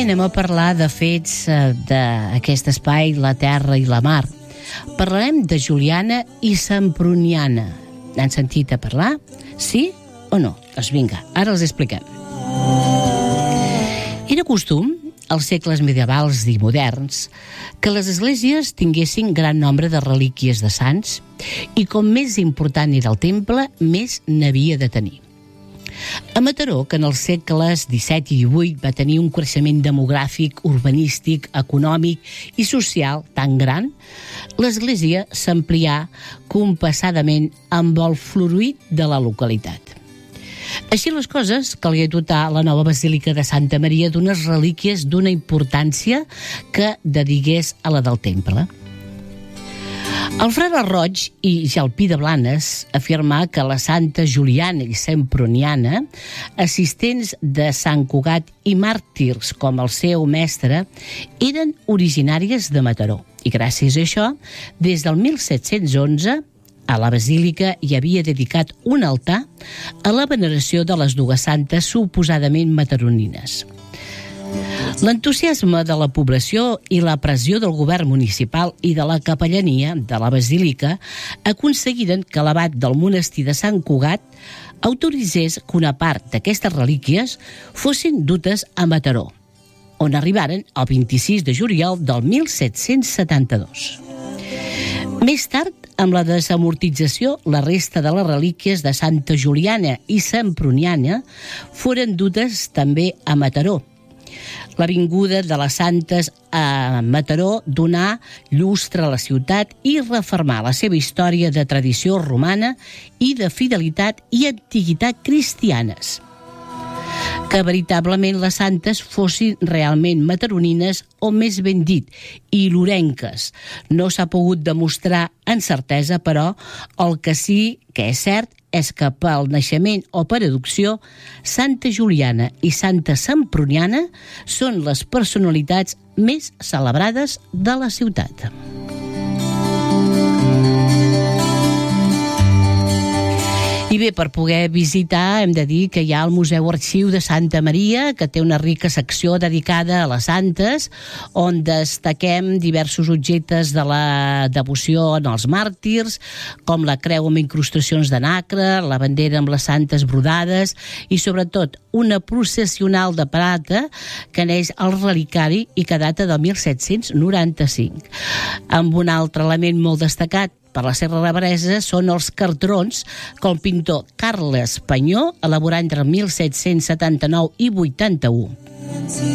anem a parlar de fets d'aquest espai, la terra i la mar. Parlarem de Juliana i Semproniana. N'han sentit a parlar? Sí o no? Doncs vinga, ara els expliquem. Era costum, als segles medievals i moderns, que les esglésies tinguessin gran nombre de relíquies de sants i com més important era el temple, més n'havia de tenir. A Mataró, que en els segles XVII i XVIII va tenir un creixement demogràfic, urbanístic, econòmic i social tan gran, l'església s'amplià compassadament amb el floruït de la localitat. Així les coses, calia dotar la nova Basílica de Santa Maria d'unes relíquies d'una importància que dedigués a la del temple. El frare Roig i Jalpí de Blanes afirmà que la santa Juliana i Semproniana, assistents de Sant Cugat i màrtirs com el seu mestre, eren originàries de Mataró. I gràcies a això, des del 1711, a la basílica hi havia dedicat un altar a la veneració de les dues santes suposadament mataronines. L'entusiasme de la població i la pressió del govern municipal i de la capellania de la basílica aconseguiren que l'abat del monestir de Sant Cugat autoritzés que una part d'aquestes relíquies fossin dutes a Mataró, on arribaren el 26 de juliol del 1772. Més tard, amb la desamortització, la resta de les relíquies de Santa Juliana i Semproniana foren dutes també a Mataró. La vinguda de les santes a Mataró donà llustre a la ciutat i refermà la seva història de tradició romana i de fidelitat i antiguitat cristianes. Que veritablement les santes fossin realment mataronines o, més ben dit, ilorenques. No s'ha pogut demostrar amb certesa, però el que sí que és cert és que pel naixement o per adopció, Santa Juliana i Santa Semproniana són les personalitats més celebrades de la ciutat. I bé, per poder visitar hem de dir que hi ha el Museu Arxiu de Santa Maria, que té una rica secció dedicada a les santes, on destaquem diversos objectes de la devoció en els màrtirs, com la creu amb incrustacions de nacre, la bandera amb les santes brodades i, sobretot, una processional de plata que neix al relicari i que data del 1795. Amb un altre element molt destacat per la Serra de la Bresa són els cartrons que el pintor Carles Panyó elaborà entre 1779 i 81.